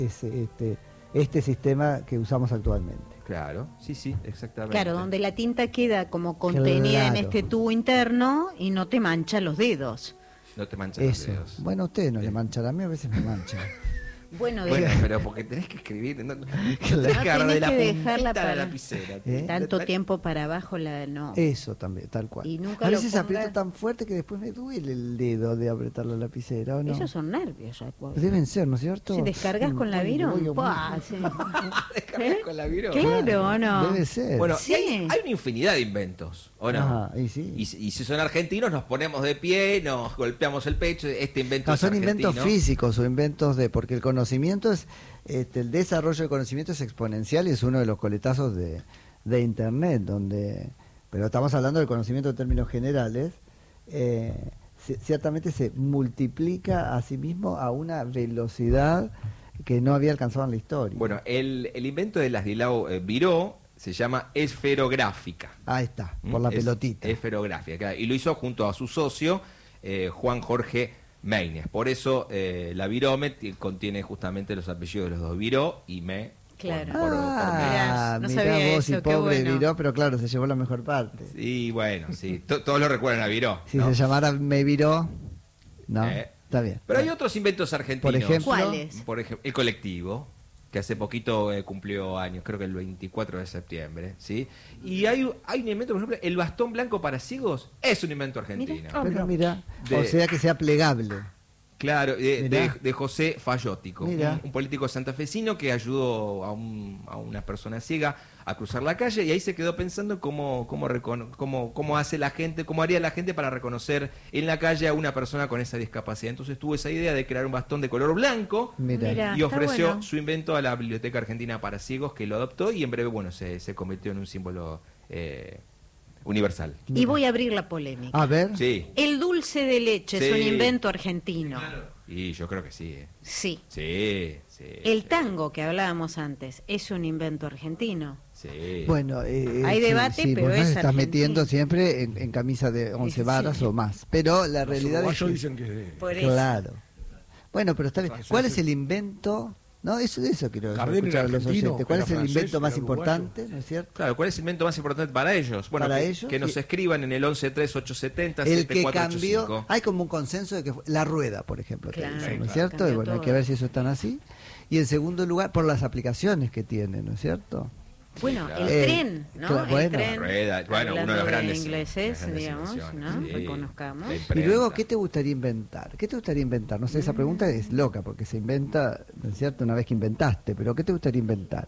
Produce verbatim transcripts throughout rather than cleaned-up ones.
ese, este, este sistema que usamos actualmente. Claro, sí, sí, exactamente. Claro, donde la tinta queda como contenida Claro. en este tubo interno y no te mancha los dedos. No te manchan Eso. los dedos. Bueno, a ustedes no Eh. le manchan, a mí a veces me manchan. Bueno, Bueno, de- pero porque tenés que escribir, no, no, tenés Claro. que agarrar No de la tenés que dejarla puntita de para- la lapicera. ¿Eh? tanto tiempo para abajo la no. Eso también, tal cual. Y nunca A lo veces ponga- aprieto tan fuerte que después me duele el dedo de apretar la lapicera, ¿o no? Esos son nervios, Jacob. Deben ser, ¿no es cierto? Si descargas con la Uy, Virón, uy, uy, ¡pua! uy. Sí. Descargas con la Virón. Claro, ¿o no? Debe ser. Bueno, Sí. y hay, hay una infinidad de inventos, ¿o no? Ajá, y sí. Y, y si son argentinos, nos ponemos de pie, nos golpeamos el pecho, este invento No, es son argentino. inventos físicos o inventos de... Porque el conocimiento es... Este, el desarrollo del conocimiento es exponencial y es uno de los coletazos de, de Internet, donde... Pero estamos hablando del conocimiento en términos generales. Eh, ci- ciertamente se multiplica a sí mismo a una velocidad que no había alcanzado en la historia. Bueno, el, el invento de Ladislau eh, Viró se llama esferográfica. Ahí está, por la Es- pelotita. Esferográfica, claro, y lo hizo junto a su socio, eh, Juan Jorge Meines. Por eso eh, la Virome t- contiene justamente los apellidos de los dos, Viró y Me. Claro. por- por- por Ah, Mirá, no mirá sabía vos y eso, qué pobre bueno. Viró, pero claro, se llevó la mejor parte. Menes. Y bueno, sí, to- todos lo recuerdan a Viró. Si ¿no? se llamara Me Viró, no, Eh, está bien. Pero hay otros inventos argentinos. Por ejemplo, ¿Cuáles? Por ejemplo, el colectivo, que hace poquito eh, cumplió años, creo que el veinticuatro de septiembre, ¿sí? Y hay, hay un invento, por ejemplo, el bastón blanco para ciegos es un invento argentino. Mira. pero mira, De- o sea que sea plegable. Claro, de, Mirá. de- de José Fayótico, Mirá. un, un político santafesino que ayudó a, un- a una persona ciega a cruzar la calle y ahí se quedó pensando cómo, cómo, recono- cómo, cómo hace la gente, cómo haría la gente para reconocer en la calle a una persona con esa discapacidad. Entonces tuvo esa idea de crear un bastón de color blanco Mira. Mira. y está ofreció bueno. su invento a la Biblioteca Argentina para Ciegos, que lo adoptó y en breve, bueno, se, se convirtió en un símbolo eh, universal. Y voy a abrir la polémica. A ver, Sí, El dulce de leche es Sí. un invento argentino. y yo creo que sí. eh. Sí. Sí, sí. El sí, tango que hablábamos antes es un invento argentino. Sí. bueno, eh, Hay sí, debate, sí, pero vos nos es estás argentino. metiendo siempre en, en camisa de once Sí. varas o más. Pero la Los realidad es uruguayos que, dicen que Por eso. claro. Bueno, pero está bien. Francés, ¿Cuál es sí. el invento? No, eso, eso quiero Gardel escuchar era a los argentino, oyentes. ¿Cuál era es el francés, invento más era uruguayo. importante? ¿No es cierto? Claro, ¿cuál es el invento más importante para ellos? Bueno, Para que, ellos, que nos sí. escriban en el once tres ocho setenta El siete que cuatro ocho cambió, cinco. hay como un consenso de que fue la rueda, por ejemplo, que Claro, dicen, ¿no es claro. cierto? Y Cambió bueno, hay todo. que ver si eso es tan así. Y en segundo lugar, por las aplicaciones que tiene, ¿no es cierto? Bueno, claro. el Eh, tren, ¿no? claro, el bueno. tren, La rueda, bueno, uno de los hablando grandes ingleses, las grandes digamos, invenciones, ¿no? sí. Reconozcamos. La Y imprenta. luego, ¿qué te gustaría inventar? ¿Qué te gustaría inventar? No sé, esa pregunta es loca, porque se inventa, ¿no es cierto?, una vez que inventaste, pero ¿qué te gustaría inventar?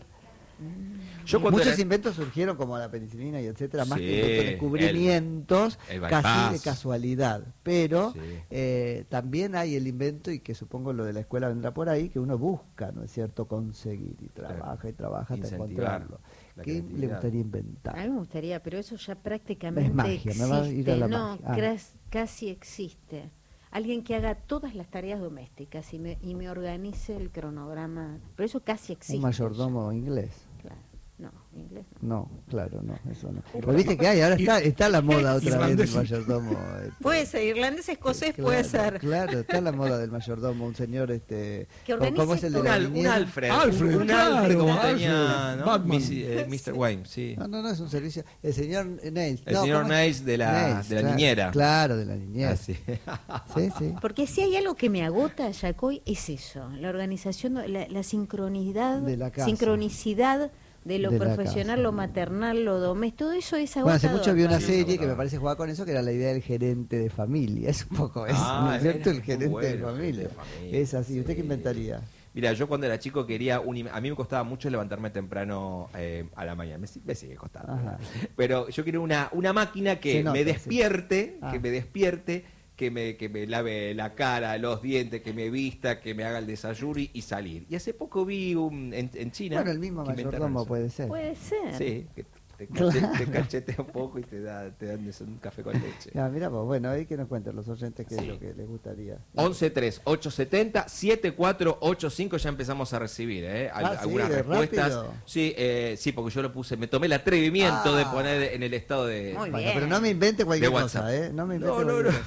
Yo cuando Muchos era- inventos surgieron como la penicilina y etcétera, más Sí, que descubrimientos el- el casi de bypass. casualidad. Pero Sí. eh, también hay el invento, y que supongo lo de la escuela vendrá por ahí, que uno busca, ¿no es cierto?, conseguir y trabaja y trabaja hasta Incentivar encontrarlo. la ¿Qué le creatividad. gustaría A inventar? mí me gustaría, pero eso ya prácticamente Es magia, existe. me va a ir a la no, magia. Ah. cras- casi existe. Alguien que haga todas las tareas domésticas y me, y me organice el cronograma. Pero eso casi existe. Un mayordomo inglés. Claro. No, inglés no. No, claro, no, eso no. Pero viste que hay, ahora está, está la moda otra vez del Irlandés. mayordomo. este, Puede ser, irlandés, escocés claro, puede ser. Claro, está la moda del mayordomo, un señor, este... Que ¿cómo- ¿Cómo es el de Un, la Al- un niñera? Alfred. Alfred, un, un claro, Alfred como Alfred, tenía, ¿no? Batman. Misi- eh, mister Wayne, sí. No, no, no, es un servicio. El señor Nails. El No, señor ¿cómo es? Nails de la- Nails, de la claro, niñera. Claro, de la niñera. Ah, sí. Sí, sí. Porque si hay algo que me agota, Yacoy, es eso, la organización, la, la sincronidad, De la casa. sincronicidad de lo De la profesional, casa. lo maternal, lo doméstico, todo eso es Bueno, agotador. hace mucho vi una Sí, serie que agotador. me parece jugar con eso, que era la idea del gerente de familia. Es un poco eso, Ah, ¿no es cierto? era El muy gerente bueno, de el familia. gerente de familia, Es así. ¿Usted sí. qué inventaría? Mira, yo cuando era chico quería un im- a mí me costaba mucho levantarme temprano eh, a la mañana, me, si- me sigue costando. Ajá. Pero yo quería una, una máquina que Se nota, me sí. despierte, Ah. que me despierte, que me, que me lave la cara, los dientes, que me vista, que me haga el desayuno y, y salir. Y hace poco vi un, en, en China. Bueno, el mismo que inventaron mayordomo eso. puede ser. Puede ser. Sí, que te, Claro. cache- te cachetea un poco y te, da, te dan un café con leche. Ah, mira vos, bueno, ahí que nos cuenten los oyentes qué Sí. es lo que les gustaría. once tres ocho setenta siete cuatro ocho cinco ya empezamos a recibir ¿eh? Al- Ah, ¿sí? algunas ¿De respuestas. rápido? Sí, eh, sí, porque yo lo puse, me tomé el atrevimiento Ah. de poner en el estado de... Muy Bueno, bien. pero no me invente cualquier De WhatsApp. cosa, ¿eh? No me invente No, no, cualquier no. cosa.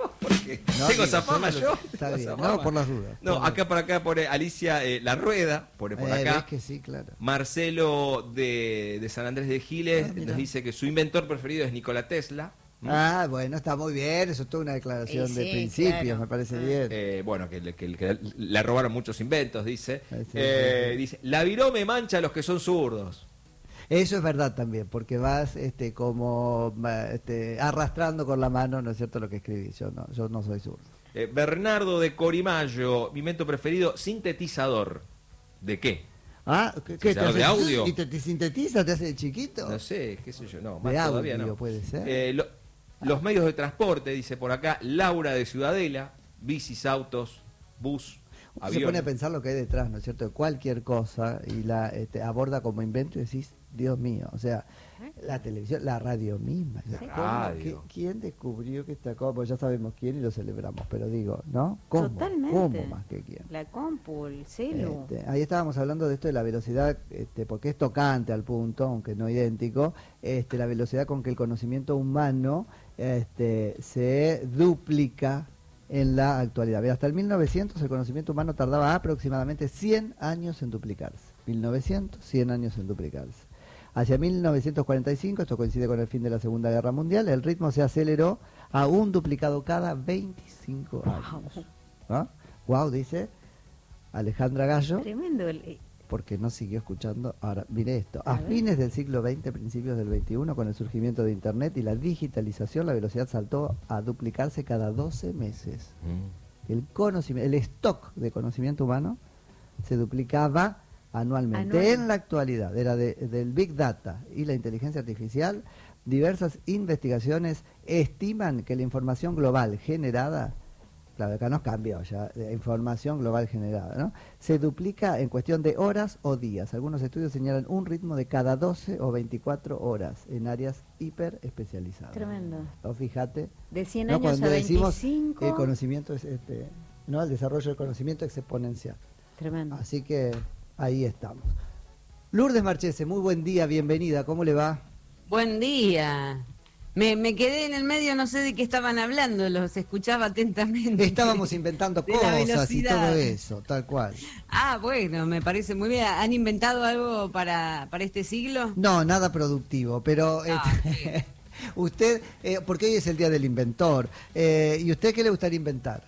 Porque No, tengo digo, esa fama solo- yo. Está tengo bien, esa no, fama. por las dudas. No, Por las acá por acá pone Alicia eh, La Rueda, pone por Eh, acá. ves que sí, claro. Marcelo de, de San Andrés de Giles Ah, mira. nos dice que su inventor preferido es Nikola Tesla. ¿Mm? Ah, bueno, está muy bien, eso es toda una declaración Sí, de sí, principios, claro. me parece Ah. bien. Eh, bueno, que, le- que- que le robaron muchos inventos, dice. Sí, sí, Eh, sí, sí. Dice, la virome mancha a los que son zurdos. Eso es verdad también, porque vas este como ma- este, arrastrando con la mano, ¿no es cierto lo que escribís? Yo no, yo no soy zurdo. Eh, Bernardo de Corimayo, mi invento preferido, sintetizador. ¿De qué? Ah, ¿qué, qué, te ¿Sintetizador de hace- audio? ¿Y te, te sintetiza, te hace de chiquito? No sé, qué sé yo, no, más De todavía audio no. puede ser. Eh, lo- los medios de transporte, dice por acá, Laura de Ciudadela, bicis, autos, bus, Uno se avión. pone a pensar lo que hay detrás, ¿no es cierto? De cualquier cosa y la este, aborda como invento y decís, Dios mío, o sea, la televisión, la radio misma. Sí. ¿Cómo? Radio. ¿Qué- ¿Quién descubrió que esta cosa? Pues ya sabemos quién y lo celebramos, pero digo, ¿no? ¿Cómo? Totalmente. ¿Cómo más que quién? La compu, el celu. Este, ahí estábamos hablando de esto de la velocidad, este, porque es tocante al punto, aunque no idéntico, este, la velocidad con que el conocimiento humano este, se duplica en la actualidad. Mira, hasta el mil novecientos el conocimiento humano tardaba aproximadamente cien años en duplicarse. mil novecientos, cien años en duplicarse. Hacia mil novecientos cuarenta y cinco, esto coincide con el fin de la Segunda Guerra Mundial, el ritmo se aceleró a un duplicado cada veinticinco años. ¿Ah? Wow, dice Alejandra Gallo, Tremendo. el- eh, porque no siguió escuchando. Ahora, mire esto, a A ver. fines del siglo veinte, principios del veintiuno, con el surgimiento de Internet y la digitalización, la velocidad saltó a duplicarse cada doce meses. Mm. El conocimiento, el stock de conocimiento humano se duplicaba anualmente. Anual. En la actualidad, era de- del Big Data y la inteligencia artificial, diversas investigaciones estiman que la información global generada, claro, acá nos cambió ya, la información global generada, ¿no? Se duplica en cuestión de horas o días. Algunos estudios señalan un ritmo de cada doce o veinticuatro horas en áreas hiper especializadas. Tremendo. ¿No? Fíjate. De cien ¿No? años Cuando a decimos veinticinco. el conocimiento es este, ¿no? El desarrollo del conocimiento es exponencial. Tremendo. Así que ahí estamos. Lourdes Marchese, muy buen día, bienvenida, ¿cómo le va? Buen día. Me, me quedé en el medio, no sé de qué estaban hablando, los escuchaba atentamente. Estábamos inventando De la cosas y velocidad. todo eso, tal cual. Ah, bueno, me parece muy bien. ¿Han inventado algo para, para este siglo? No, nada productivo, pero Ah, este, usted, eh, porque hoy es el Día del Inventor, eh, ¿y usted qué le gustaría inventar?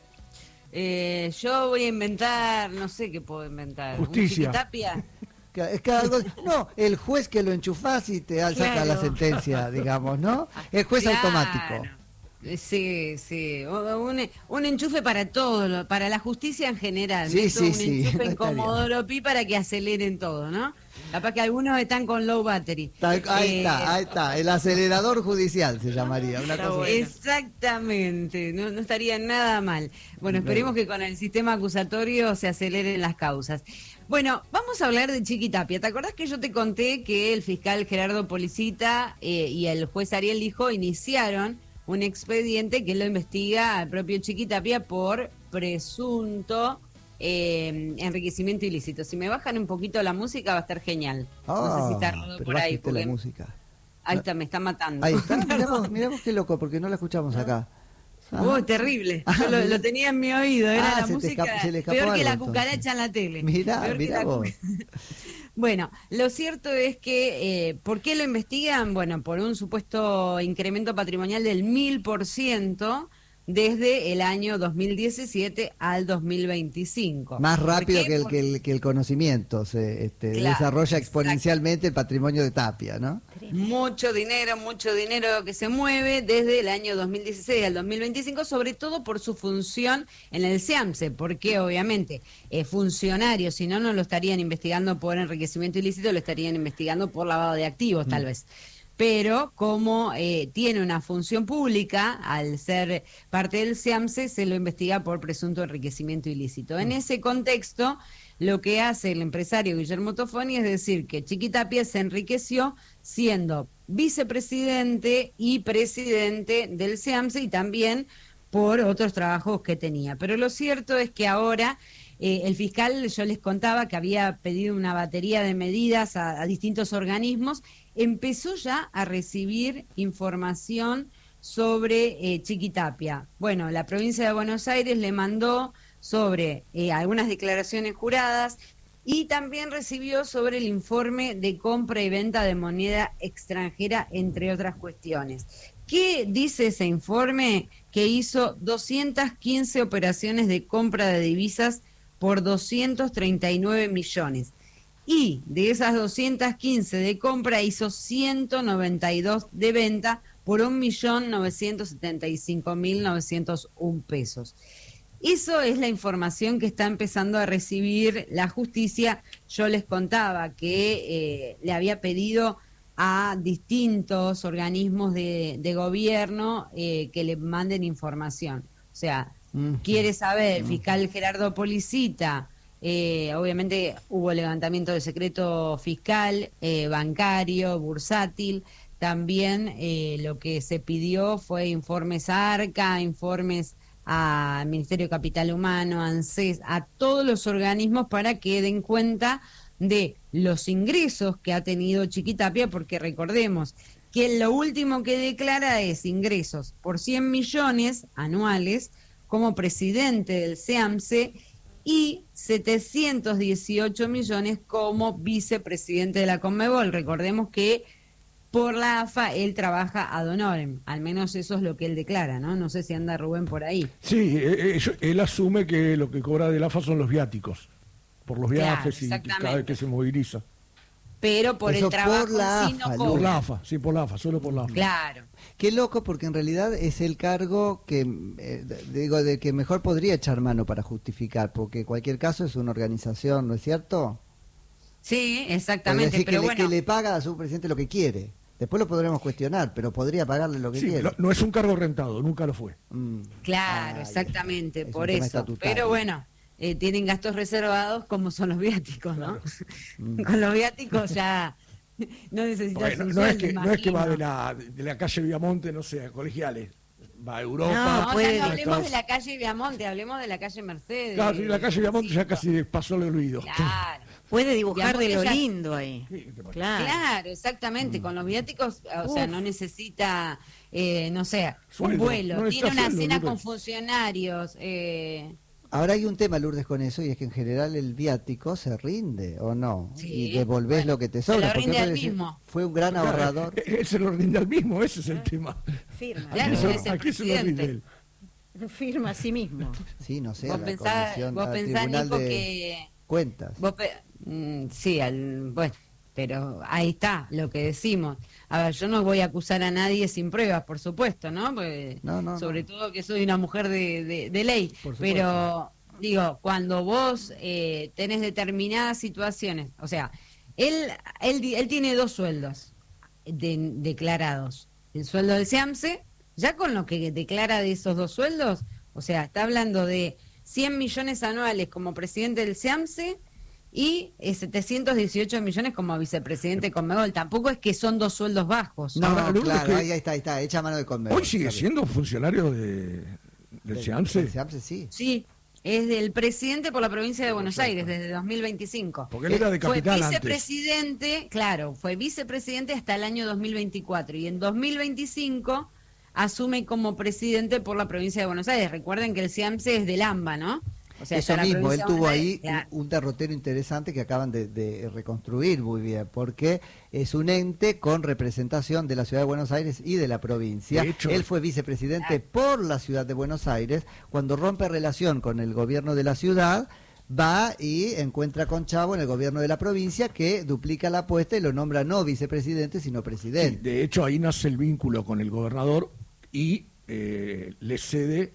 Eh, yo voy a inventar, no sé qué puedo inventar. Justicia. ¿Un Chiquitapia? Que- Es que algo, no, el juez que lo enchufás y te saca Claro. la sentencia, digamos, ¿no? El juez Claro. automático. Eh, Sí, sí. O- Un, un enchufe para todo, lo- para la justicia en general. Sí, Meto sí, un sí, enchufe en está bien. Comodoro Pi para que aceleren todo, ¿no? Capaz que algunos están con low battery. Tal- ahí Eh, está, ahí está, el acelerador judicial se llamaría, una Está cosa bueno. Exactamente, no, no estaría nada mal. Bueno, esperemos que con el sistema acusatorio se aceleren las causas. Bueno, vamos a hablar de Chiquitapia. ¿Te acordás que yo te conté que el fiscal Gerardo Policita eh, y el juez Ariel Lijo iniciaron un expediente que lo investiga al propio Chiquitapia por presunto eh, enriquecimiento ilícito? Si me bajan un poquito la música va a estar genial. No sé si está Ah, Rodo pero por ahí. bájate la porque- música. Ahí está, me está matando. Ahí está, miramos, miramos qué loco, porque no la escuchamos acá. Ah. Uy, terrible. Ah, Yo lo, mira. lo tenía en mi oído. Era Ah, la se te música escapó- se le escapó peor que la algo, cucaracha entonces. en la tele. Mirá, Peor que mirá la vos. cu- Bueno, lo cierto es que, eh, ¿por qué lo investigan? Bueno, por un supuesto incremento patrimonial del mil por ciento desde el año dos mil diecisiete al dos mil veinticinco. Más ¿Por rápido qué? que el, Por- que el, que el conocimiento, se este, Claro, desarrolla exacto. exponencialmente el patrimonio de Tapia, ¿no? Mucho dinero, mucho dinero que se mueve desde el año dos mil dieciséis al dos mil veinticinco, sobre todo por su función en el SEAMSE, porque obviamente es funcionario, si no, no lo estarían investigando por enriquecimiento ilícito, lo estarían investigando por lavado de activos, tal vez. Pero como eh, tiene una función pública, al ser parte del SEAMSE, se lo investiga por presunto enriquecimiento ilícito. En ese contexto, lo que hace el empresario Guillermo Tofoni es decir que Chiquitapia se enriqueció siendo vicepresidente y presidente del SEAMSE y también por otros trabajos que tenía. Pero lo cierto es que ahora eh, el fiscal, yo les contaba que había pedido una batería de medidas a, a distintos organismos, empezó ya a recibir información sobre eh, Chiquitapia. Bueno, la provincia de Buenos Aires le mandó sobre eh, algunas declaraciones juradas y también recibió sobre el informe de compra y venta de moneda extranjera, entre otras cuestiones. ¿Qué dice ese informe? Que hizo doscientas quince operaciones de compra de divisas por doscientos treinta y nueve millones. Y de esas doscientas quince de compra hizo ciento noventa y dos de venta por un millón novecientos setenta y cinco mil novecientos uno pesos. Eso es la información que está empezando a recibir la justicia. Yo les contaba que eh, le había pedido a distintos organismos de, de gobierno eh, que le manden información. O sea, uh-huh. quiere saber, el fiscal Gerardo Policita, eh, obviamente hubo levantamiento de secreto fiscal, eh, bancario, bursátil. También eh, lo que se pidió fue informes a ARCA, informes al Ministerio de Capital Humano, ANSES, a todos los organismos para que den cuenta de los ingresos que ha tenido Chiquitapia, porque recordemos que lo último que declara es ingresos por cien millones anuales como presidente del SEAMSE y setecientos dieciocho millones como vicepresidente de la Conmebol. Recordemos que por la A F A él trabaja ad honorem, al menos eso es lo que él declara, ¿no? No sé si anda Rubén por ahí. Sí, él, él asume que lo que cobra de la A F A son los viáticos, por los viajes claro, y cada vez que se moviliza. Pero por eso el trabajo por la sí A F A, no por la A F A, sí, por la A F A, solo por la A F A. Claro. Qué loco, porque en realidad es el cargo que, eh, digo, de que mejor podría echar mano para justificar, porque en cualquier caso es una organización, ¿no es cierto? Sí, exactamente. Decir pero que, bueno. le, que le paga a su presidente lo que quiere. Después lo podremos cuestionar, pero podría pagarle lo que sí, quiere. No, no es un cargo rentado, nunca lo fue. Mm. Claro, ah, exactamente, es por eso. Pero bueno, eh, tienen gastos reservados como son los viáticos, ¿no? Claro. Con los viáticos ya no necesitas bueno, un no, sueldo, es que, imagino. no es que va de la, de la calle Viamonte, no sé, a colegiales. Va a Europa. No, puede, ya no hablemos Estados... de la calle Viamonte, hablemos de la calle Mercedes. Claro, sí, la calle Viamonte ya casi pasó el olvido. Claro. Puede dibujar de lo ya... lindo ahí. Sí, claro. claro, exactamente. Mm. Con los viáticos, o Uf. sea, no necesita, eh, no sé, sueldo, un vuelo. No Tiene una sueldo, cena Lupe. con funcionarios. Eh... Ahora hay un tema, Lourdes, con eso, y es que en general el viático se rinde, ¿o no? Sí, y devolvés bueno, lo que te sobra. Se lo rinde porque al mismo. Fue un gran claro, ahorrador. Él se lo rinde al mismo, ese es el tema. Firma. Claro, aquí es el aquí se lo rinde él. Firma a sí mismo. Sí, no sé, vos a la pensás, comisión, vos al pensás, Tribunal Nico, de que... Cuentas. Vos pe... mm, sí, al... bueno, pero ahí está lo que decimos. A ver, yo no voy a acusar a nadie sin pruebas, por supuesto, ¿no? Porque, no, no sobre no. todo que soy una mujer de, de, de ley. Pero, digo, cuando vos eh, tenés determinadas situaciones, o sea, él, él, él tiene dos sueldos de, declarados. El sueldo del SEAMSE, ya con lo que declara de esos dos sueldos, o sea, está hablando de cien millones anuales como presidente del SEAMSE y eh, setecientos dieciocho millones como vicepresidente de Conmebol. Tampoco es que son dos sueldos bajos. No, Ahora, claro, que ahí está, ahí está, echa mano de Conmebol. Hoy sigue siendo funcionario de, del SEAMSE. Del SEAMSE, sí. Sí, es del presidente por la provincia de Buenos Aires desde dos mil veinticinco. Porque él era de Capital fue antes. vicepresidente, claro, fue vicepresidente hasta el año dos mil veinticuatro y en dos mil veinticinco asume como presidente por la provincia de Buenos Aires. Recuerden que el SEAMSE es del AMBA, ¿no? O sea, eso mismo, él tuvo ahí claro. un, un derrotero interesante que acaban de, de reconstruir muy bien, porque es un ente con representación de la ciudad de Buenos Aires y de la provincia. De hecho, él fue vicepresidente claro. por la ciudad de Buenos Aires. Cuando rompe relación con el gobierno de la ciudad, va y encuentra con Chavo en el gobierno de la provincia, que duplica la apuesta y lo nombra no vicepresidente, sino presidente. Sí, de hecho, ahí nace el vínculo con el gobernador y eh, le cede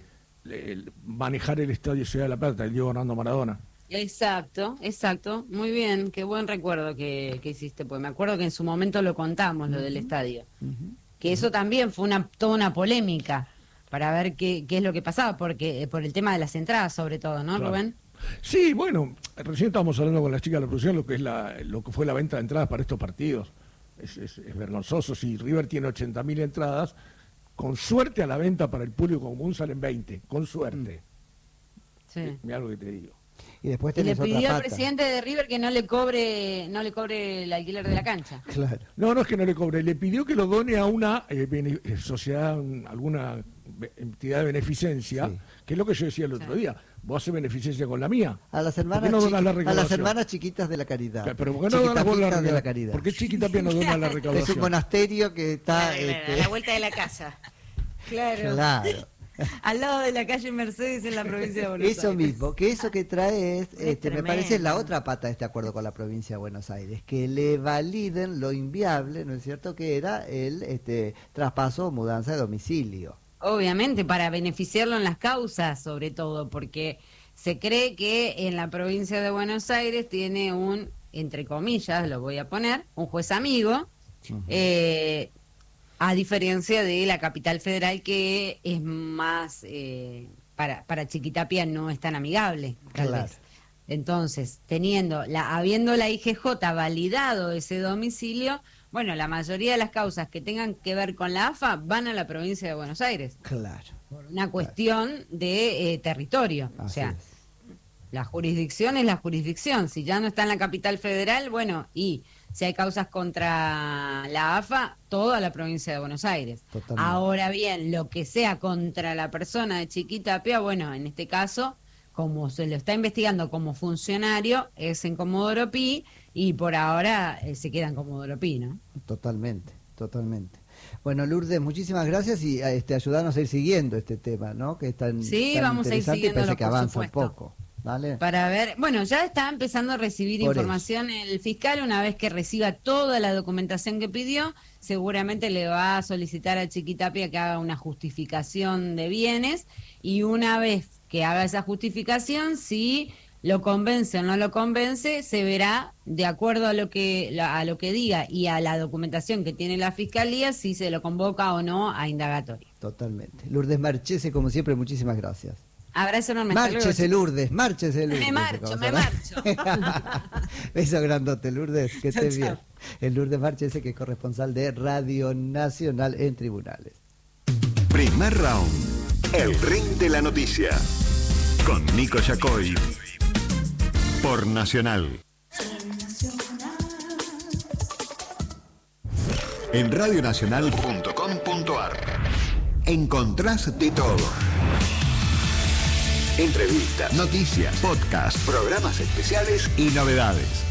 el manejar el Estadio Ciudad de la Plata, el Diego Armando Maradona. Exacto, exacto, muy bien, qué buen recuerdo que, que hiciste, pues me acuerdo que en su momento lo contamos, uh-huh. lo del estadio, uh-huh. que eso también fue una toda una polémica para ver qué, qué es lo que pasaba, porque por el tema de las entradas sobre todo, ¿no, claro. Rubén? Sí, bueno, recién estábamos hablando con las chicas de la producción lo que es la, lo que fue la venta de entradas para estos partidos, es, es, es vergonzoso. Si River tiene ochenta mil entradas, con suerte a la venta para el público común salen veinte, con suerte. Sí. Mira lo que te digo. Y después Y le tenés otra pidió al pata. presidente de River que no le cobre no le cobre el alquiler de la cancha. Claro. No, no es que no le cobre, le pidió que lo done a una eh, bene- eh, sociedad, un- alguna be- entidad de beneficencia, Sí. que es lo que yo decía el otro día. Vos haces beneficencia con la mía. A las ¿Por hermanas, qué no donas chiqui- la a las recaudación? hermanas chiquitas de la caridad. Pero ¿por qué no donas vos la Chiquitapitas de la recaudación? caridad. ¿Por qué Chiquitapia no dona la Es un recaudación? monasterio que está... A la- este, a la vuelta de la casa. Claro. claro. Al lado de la calle Mercedes en la provincia de Buenos Eso Aires. mismo, que eso que trae es, este, me tremendo. parece la otra pata de este acuerdo con la provincia de Buenos Aires, que le validen lo inviable, ¿no es cierto?, que era el este, traspaso o mudanza de domicilio. Obviamente, para beneficiarlo en las causas, sobre todo, porque se cree que en la provincia de Buenos Aires tiene un, entre comillas, lo voy a poner, un juez amigo, Ujú. eh, a diferencia de la capital federal, que es más, eh, para, para Chiquitapia no es tan amigable, tal Claro. vez. Entonces, teniendo la, habiendo la I G J validado ese domicilio, bueno, la mayoría de las causas que tengan que ver con la A F A van a la provincia de Buenos Aires, Claro. por una cuestión de eh, territorio. O Así sea, es. la jurisdicción es la jurisdicción. Si ya no está en la capital federal, bueno, y si hay causas contra la A F A, toda la provincia de Buenos Aires. Totalmente. Ahora bien, lo que sea contra la persona de Chiquitapia, bueno, en este caso, como se lo está investigando como funcionario, es en Comodoro Pi, y por ahora eh, se queda en Comodoro Pi, ¿no? Totalmente, totalmente. Bueno, Lourdes, muchísimas gracias y este, ayudarnos a ir siguiendo este tema, ¿no? Que es tan, Sí, tan vamos a ir interesante y siguiéndolo, parece que por avanza supuesto. un poco. ¿Vale? Para ver, bueno, ya está empezando a recibir Por información el fiscal. Una vez que reciba toda la documentación que pidió, seguramente le va a solicitar a Chiquitapia que haga una justificación de bienes, y una vez que haga esa justificación, si lo convence o no lo convence, se verá de acuerdo a lo que a lo que diga y a la documentación que tiene la fiscalía, si se lo convoca o no a indagatoria. Totalmente. Lourdes Marchese, como siempre, muchísimas gracias. Abrazo enorme. hasta luego, Márchese, chicos. Lourdes, márchese, Lourdes. Me marcho, como me se marcho. Beso grandote, Lourdes, que Chao, estés bien. chao. El Lourdes Marchese, que es corresponsal de Radio Nacional en Tribunales. Primer round. El ring de la noticia. Con Nico Yacoy. Por Nacional. En radionacional punto com punto ar encontrás de todo. Entrevistas, noticias, podcasts, programas especiales y novedades.